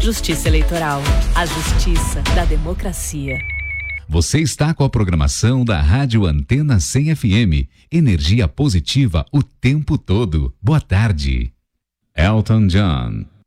Justiça Eleitoral. A justiça da democracia. Você está com a programação da Rádio Antena 100 FM. Energia positiva o tempo todo. Boa tarde. Elton John.